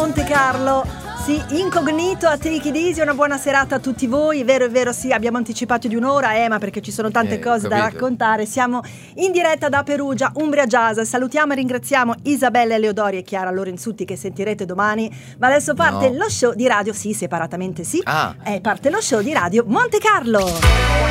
Monte Carlo. Sì, incognito a Take It Easy, una buona serata a tutti voi. È vero, sì, abbiamo anticipato di un'ora, ma perché ci sono tante cose da raccontare. Siamo in diretta da Perugia, Umbria Jazz. Salutiamo e ringraziamo Isabella Eleodori e Chiara Lorenzutti, che sentirete domani. Ma adesso parte lo show di radio, sì, separatamente sì. Parte lo show di radio Monte Carlo.